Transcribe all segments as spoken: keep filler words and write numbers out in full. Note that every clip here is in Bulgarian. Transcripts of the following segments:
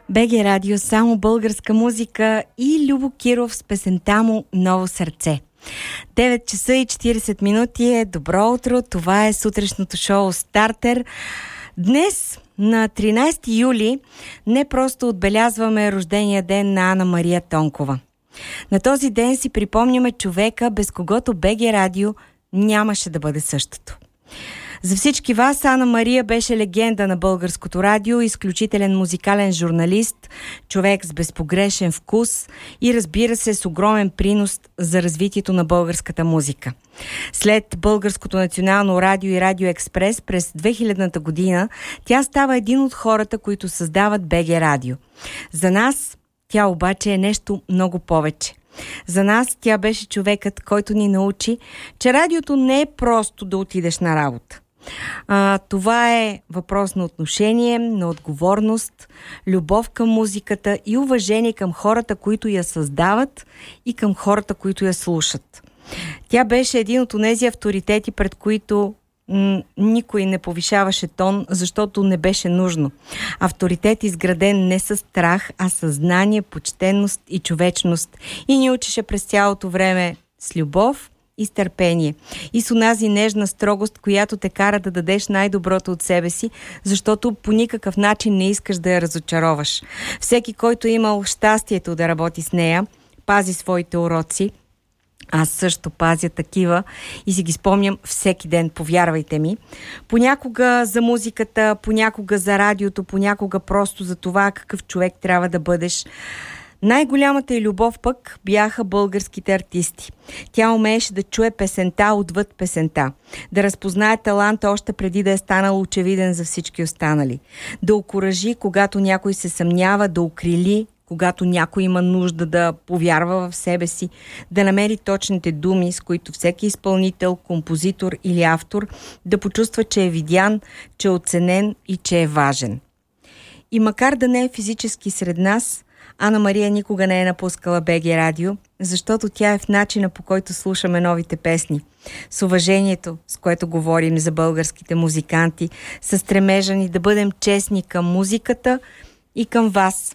БГ Радио, само българска музика и Любо Киров с песента му "Ново сърце". девет часа и четиридесет минути е. Добро утро, това е сутрешното шоу Стартер. Днес, на тринайсети юли, не просто отбелязваме рождения ден на Ана Мария Тонкова. На този ден си припомняме човека, без когото БГ Радио нямаше да бъде същото. За всички вас Ана Мария беше легенда на българското радио, изключителен музикален журналист, човек с безпогрешен вкус и, разбира се, с огромен принос за развитието на българската музика. След Българското национално радио и Радио Експрес през две хилядната година тя става един от хората, които създават БГ Радио. За нас тя обаче е нещо много повече. За нас тя беше човекът, който ни научи, че радиото не е просто да отидеш на работа. А, това е въпрос на отношение, на отговорност, любов към музиката и уважение към хората, които я създават, и към хората, които я слушат. Тя беше един от онези авторитети, пред които м- никой не повишаваше тон, защото не беше нужно. Авторитет, изграден не с страх, а с знание, почтенност и човечност. И ни учеше през цялото време с любов и с търпение. И с онази нежна строгост, която те кара да дадеш най-доброто от себе си, защото по никакъв начин не искаш да я разочароваш. Всеки, който е имал щастието да работи с нея, пази своите уроци. Аз също пазя такива и си ги спомням всеки ден, повярвайте ми. Понякога за музиката, понякога за радиото, понякога просто за това какъв човек трябва да бъдеш. Най-голямата й любов пък бяха българските артисти. Тя умееше да чуе песента отвъд песента, да разпознае таланта още преди да е станал очевиден за всички останали, да окуражи, когато някой се съмнява, да укрили, когато някой има нужда да повярва в себе си, да намери точните думи, с които всеки изпълнител, композитор или автор да почувства, че е видян, че е оценен и че е важен. И макар да не е физически сред нас, Ана Мария никога не е напускала БГ Радио, защото тя е в начина, по който слушаме новите песни. С уважението, с което говорим за българските музиканти, с стремежа ни да бъдем честни към музиката и към вас,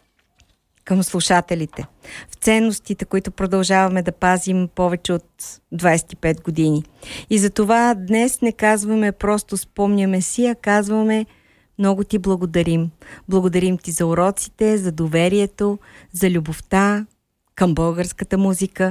към слушателите, в ценностите, които продължаваме да пазим повече от двайсет и пет години. И затова днес не казваме просто спомняме си, а казваме: много ти благодарим. Благодарим ти за уроците, за доверието, за любовта към българската музика